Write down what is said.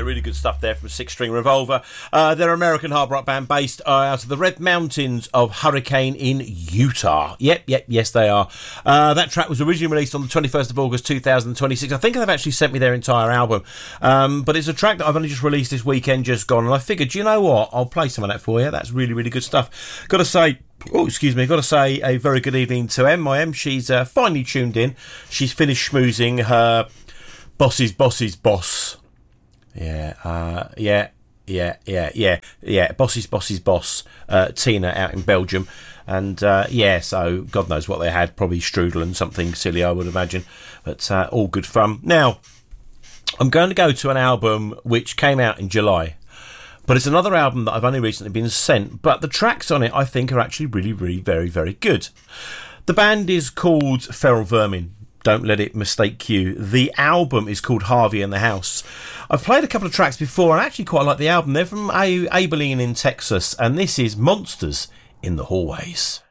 really good stuff there from Six String Revolver. They're an American hard rock band based out of the Red Mountains of Hurricane in Utah. Yes, they are. That track was originally released on the 21st of August 2026. I think they've actually sent me their entire album, but it's a track that I've only just released this weekend, just gone, and I figured, you know what, I'll play some of that for you. That's really, really good stuff. Got to say a very good evening to Em. My Em, she's finally tuned in. She's finished schmoozing her boss's boss. Boss's boss, Tina, out in Belgium. And so God knows what they had, probably strudel and something silly, I would imagine, but all good fun. Now, I'm going to go to an album which came out in July, but it's another album that I've only recently been sent, but the tracks on it I think are actually really, really very, very good. The band is called Feral Vermin. Don't let it mistake you. The album is called Harvey and the House. I've played a couple of tracks before and I actually quite like the album. They're from Abilene in Texas, and this is Monsters in the Hallways.